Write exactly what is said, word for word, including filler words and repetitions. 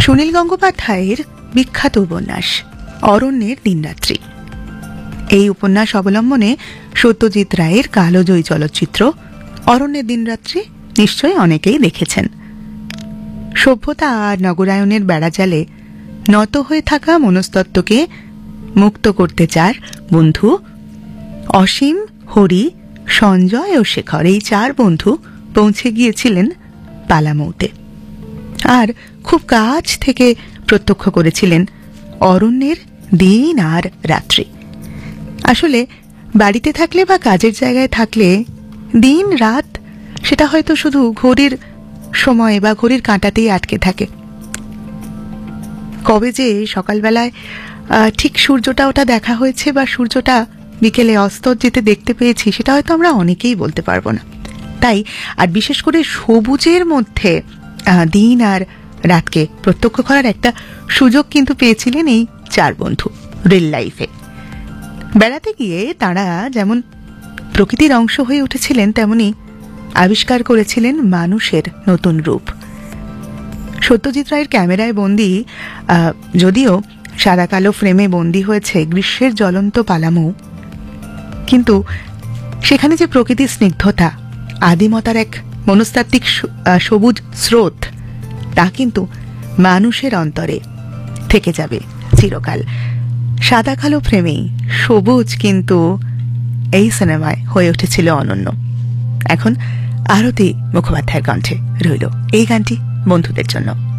সুনীল গঙ্গোপাধ্যায়ের বিখ্যাত উপন্যাস অরণ্যের দিনরাত্রি। এই উপন্যাস অবলম্বনে সত্যজিৎ রায়ের কালোজয়ী চলচ্চিত্র অরণ্যের দিনরাত্রি নিশ্চয়ই অনেকেই দেখেছেন। সভ্যতা আর নগরায়নের বেড়াজালে নত হয়ে থাকা মনস্তত্ত্বকে মুক্ত করতে চার বন্ধু অসীম, হরি, সঞ্জয় ও শেখর, এই চার বন্ধু পৌঁছে গিয়েছিলেন পালামৌতে আর খুব কাছ থেকে প্রত্যক্ষ করেছিলেন অরণ্যের দিন আর রাত্রি। আসলে বাড়িতে থাকলে বা কাজের জায়গায় থাকলে দিন রাত সেটা হয়তো শুধু ঘড়ির সময় বা ঘড়ির কাঁটাতেই আটকে থাকে। কবে যে সকালবেলায় ঠিক সূর্যটা ওটা দেখা হয়েছে বা সূর্যটা বিকেলে অস্ত যেতে দেখতে পেয়েছি সেটা হয়তো আমরা অনেকেই বলতে পারবো না। তাই আর বিশেষ করে সবুজের মধ্যে দিন আর রাতকে প্রত্যক্ষ করার একটা সুযোগ কিন্তু পেয়েছিলেন এই চার বন্ধু রিল লাইফে। বেড়াতে গিয়ে তারা যেমন প্রকৃতির অংশ হয়ে উঠেছিলেন, তেমনি আবিষ্কার করেছিলেন মানুষের নতুন রূপ। সত্যজিৎ রায়ের ক্যামেরায় বন্দি, যদিও সাদা কালো ফ্রেমে বন্দি হয়েছে গ্রীষ্মের জ্বলন্ত পালামৌ, কিন্তু সেখানে যে প্রকৃতির স্নিগ্ধতা, আদিমতার এক মনস্তাত্ত্বিক সবুজ স্রোত, তা কিন্তু মানুষের অন্তরে থেকে যাবে চিরকাল। সাদা কালো ফ্রেমেই সবুজ কিন্তু এই সিনেমায় হয়ে উঠেছিল অনন্য। এখন আরতি মুখোপাধ্যায়ের কণ্ঠে রইল এই গানটি বন্ধুদের জন্য।